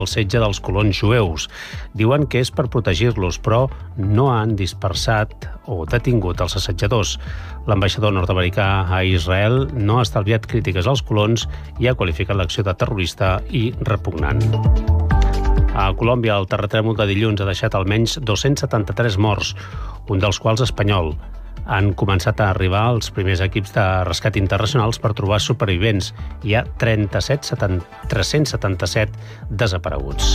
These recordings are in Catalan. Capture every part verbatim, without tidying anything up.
el setge dels colons jueus. Diuen que és per protegir-los, però no han dispersat o detingut els assetjadors. L'ambaixador nord-americà a Israel no ha estalviat crítiques als colons i ha qualificat l'acció de terrorista i repugnant. A Colòmbia, el terratrèmol de dilluns ha deixat almenys dos-cents setanta-tres morts, un dels quals espanyol. Han començat a arribar els primers equips de rescat internacionals per trobar supervivents. Hi ha trenta-set, tres-cents setanta-set desapareguts.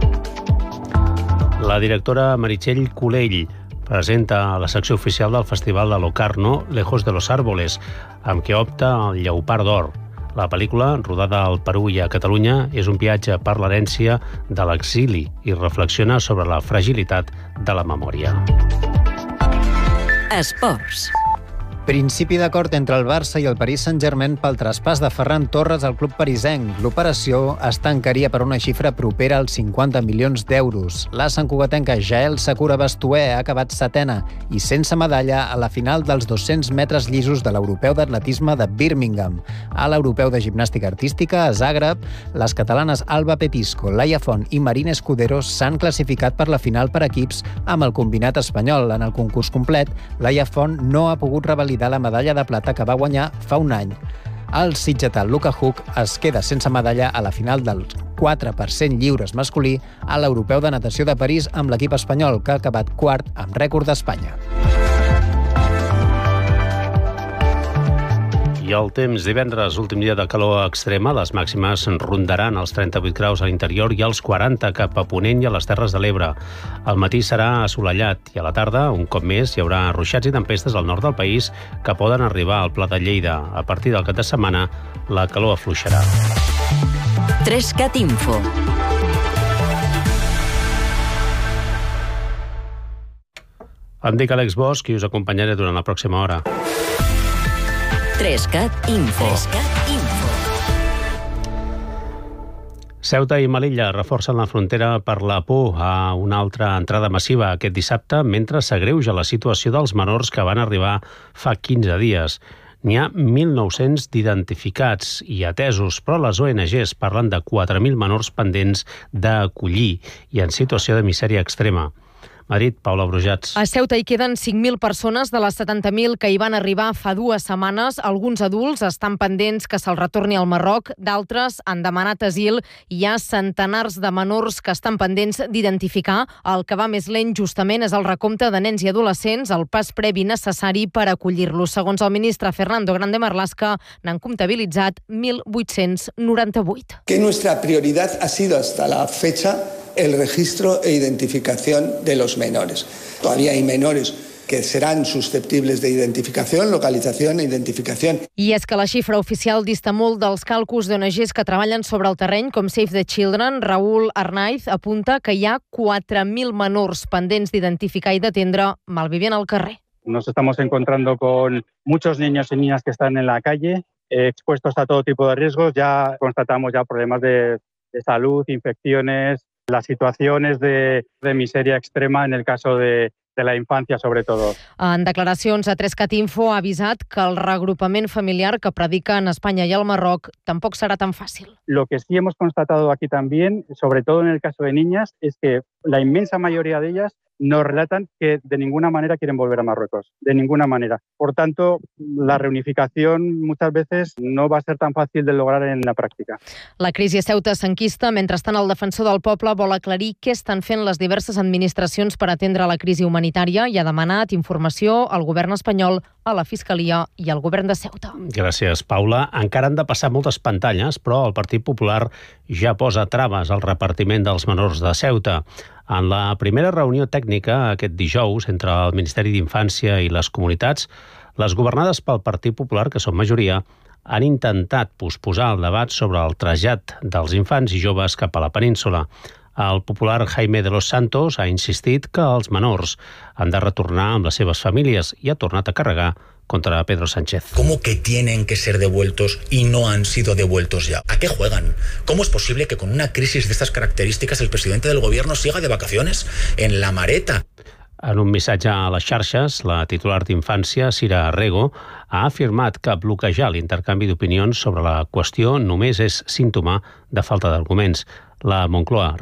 La directora Meritxell Colell presenta a la secció oficial del Festival de Locarno Lejos de los Árboles, amb què opta el Lleopard d'Or. La pel·lícula, rodada al Perú i a Catalunya, és un viatge per l'herència de l'exili i reflexiona sobre la fragilitat de la memòria. Esports. Principi d'acord entre el Barça i el Paris Saint-Germain pel traspàs de Ferran Torres al club parisenc. L'operació es tancaria per una xifra propera als cinquanta milions d'euros. La santcugatenca Jael Sakura Bastué ha acabat setena i sense medalla a la final dels dos-cents metres llisos de l'Europeu d'Atletisme de Birmingham. A l'Europeu de Gimnàstica Artística, a Zagreb, les catalanes Alba Petisco, Laia Font i Marina Escudero s'han classificat per la final per equips amb el combinat espanyol. En el concurs complet, Laia Font no ha pogut revalidar la medalla de plata que va guanyar fa un any. El sitgetà Luka Huk es queda sense medalla a la final del quatre per cent lliures masculí a l'Europeu de Natació de París amb l'equip espanyol, que ha acabat quart amb rècord d'Espanya. I el temps, divendres, últim dia de calor extrema, les màximes rondaran els trenta-vuit graus a l'interior i els quaranta cap a Ponent i a les Terres de l'Ebre. Al matí serà assolellat i a la tarda, un cop més, hi haurà ruixats i tempestes al nord del país que poden arribar al Pla de Lleida. A partir del cap de setmana, la calor afluixarà. Trescat Info. Em dic Àlex Bosch i us acompanyaré durant la pròxima hora. Trescat Info. Trescat Info. Ceuta i Melilla reforcen la frontera per la por a una altra entrada massiva aquest dissabte, mentre s'agreuja la situació dels menors que van arribar fa quinze dies. N'hi ha mil nou-cents d'identificats i atesos, però les O N Ges parlen de quatre mil menors pendents d'acollir i en situació de misèria extrema. Madrid, Paula Brujats. A Ceuta hi queden cinc mil persones de les setanta mil que hi van arribar fa dues setmanes. Alguns adults estan pendents que se'ls retorni al Marroc, d'altres han demanat asil i hi ha centenars de menors que estan pendents d'identificar. El que va més lent justament és el recompte de nens i adolescents, el pas previ necessari per acollir-los. Segons el ministre Fernando Grande Marlaska, n'han comptabilitzat mil vuit-cents noranta-vuit. Que nuestra prioridad ha sido hasta la fecha el registro e identificación de los menores. Todavía hay menores que serán susceptibles de identificación, localización e identificación. I és que la xifra oficial dista molt dels càlculs d'O N Ges que treballen sobre el terreny, com Save the Children. Raúl Arnaiz apunta que hi ha quatre mil menors pendents d'identificar i d'atendre malvivint al carrer. Nos estamos encontrando con muchos niños y niñas que están en la calle, eh, expuestos a todo tipo de riesgos. Ya constatamos ya problemas de, de salud, infecciones, las situaciones de, de miseria extrema en el caso de, de la infancia, sobre todo. En declaracions a Trescat Info ha avisat que el reagrupament familiar que predica en Espanya i el Marroc tampoc serà tan fàcil. Lo que sí hemos constatado aquí también, sobre todo en el caso de niñas, es que la inmensa mayoría de ellas nos relatan que de ninguna manera quieren volver a Marruecos, de ninguna manera. Por tanto, la reunificación muchas veces no va a ser tan fàcil de lograr en la pràctica. La crisi a Ceuta s'enquista. Mentrestant, el defensor del poble vol aclarir què estan fent les diverses administracions per atendre la crisi humanitària i ha demanat informació al govern espanyol, a la Fiscalia i al govern de Ceuta. Gràcies, Paula. Encara han de passar moltes pantalles, però el Partit Popular ja posa traves al repartiment dels menors de Ceuta. En la primera reunió tècnica aquest dijous entre el Ministeri d'Infància i les comunitats, les governades pel Partit Popular, que són majoria, han intentat posposar el debat sobre el trasllat dels infants i joves cap a la península. El popular Jaime de los Santos ha insistit que els menors han de retornar amb les seves famílies i ha tornat a carregar contra Pedro Sánchez. ¿Cómo que tienen que ser devueltos y no han sido devueltos ya? ¿A qué juegan? ¿Cómo es posible que con una crisis de estas características el presidente del gobierno siga de vacaciones en La Mareta? En un missatge a les xarxes, la titular d'Infància, Sira Rego, ha afirmat que bloquejar l'intercanvi d'opinions sobre la qüestió només és símptoma de falta d'arguments. La Moncloa